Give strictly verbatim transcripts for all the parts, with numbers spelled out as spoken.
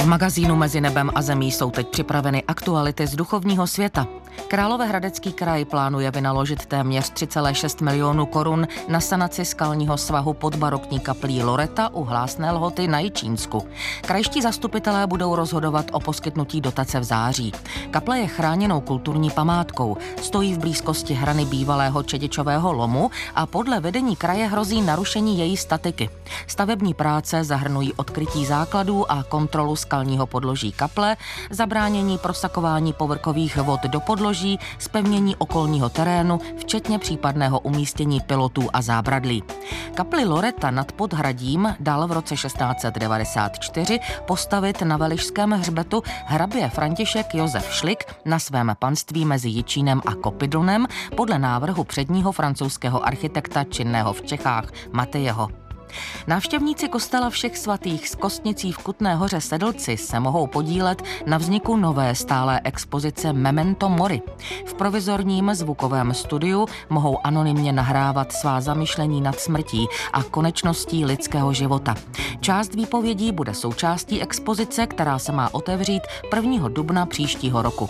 V magazínu Mezi nebem a zemí jsou teď připraveny aktuality z duchovního světa. Královéhradecký kraj plánuje vynaložit téměř tři celé šest milionů korun na sanaci skalního svahu pod barokní kaplí Loreta u Hlásné Lhoty na Jičínsku. Krajští zastupitelé budou rozhodovat o poskytnutí dotace v září. Kaple je chráněnou kulturní památkou, stojí v blízkosti hrany bývalého Čedičového lomu a podle vedení kraje hrozí narušení její statiky. Stavební práce zahrnují odkrytí základů a kontrolu skalního podloží kaple, zabránění prosakování povrchových vod do podloží, zpevnění okolního terénu, včetně případného umístění pilotů a zábradlí. Kapli Loreta nad Podhradím dal v roce šestnáct set devadesát čtyři postavit na Velišském hřbetu hrabě František Josef Šlik na svém panství mezi Jičínem a Kopydlnem podle návrhu předního francouzského architekta činného v Čechách Matejeho. Návštěvníci kostela Všech svatých s kostnicí v Kutné Hoře Sedlci se mohou podílet na vzniku nové stálé expozice Memento Mori. V provizorním zvukovém studiu mohou anonymně nahrávat svá zamyšlení nad smrtí a konečností lidského života. Část výpovědí bude součástí expozice, která se má otevřít prvního dubna příštího roku.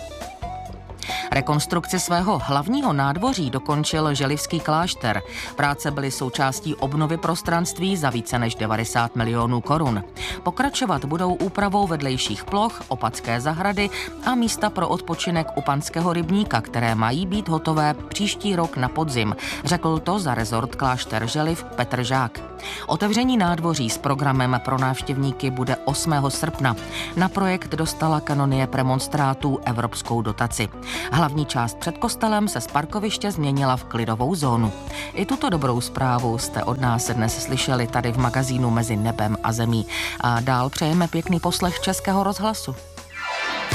Rekonstrukci svého hlavního nádvoří dokončil Želivský klášter. Práce byly součástí obnovy prostranství za více než devadesát milionů korun. Pokračovat budou úpravou vedlejších ploch, opatské zahrady a místa pro odpočinek u Panského rybníka, které mají být hotové příští rok na podzim, řekl to za rezort Klášter Želiv Petr Žák. Otevření nádvoří s programem pro návštěvníky bude osmého srpna. Na projekt dostala kanonie premonstrátů evropskou dotaci. Hlavní část před kostelem se z parkoviště změnila v klidovou zónu. I tuto dobrou zprávu jste od nás dnes slyšeli tady v magazínu Mezi nebem a zemí. A dál přejeme pěkný poslech Českého rozhlasu.